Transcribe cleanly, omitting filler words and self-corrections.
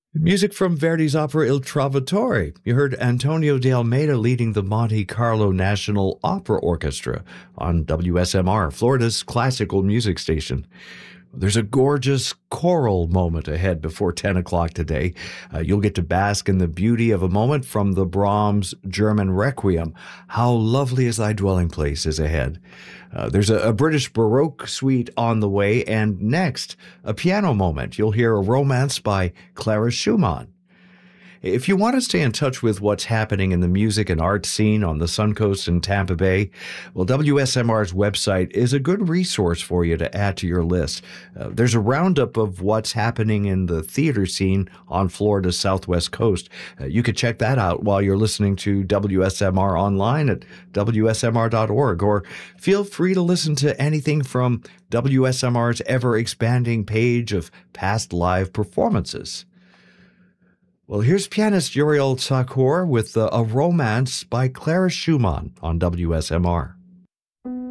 Music from Verdi's opera Il Trovatore. You heard Antonio de Almeida leading the Monte Carlo National Opera Orchestra on WSMR, Florida's classical music station. There's a gorgeous choral moment ahead before 10 o'clock today. You'll get to bask in the beauty of a moment from the Brahms German Requiem. How lovely is thy dwelling place is ahead. There's a British Baroque suite on the way, and next, a piano moment. You'll hear a romance by Clara Schumann. If you want to stay in touch with what's happening in the music and art scene on the Suncoast and Tampa Bay, well, WSMR's website is a good resource for you to add to your list. There's a roundup of what's happening in the theater scene on Florida's southwest coast. You could check that out while you're listening to WSMR online at WSMR.org, or feel free to listen to anything from WSMR's ever-expanding page of past live performances. Well, here's pianist Uriel Tsakour with A Romance by Clara Schumann on WSMR.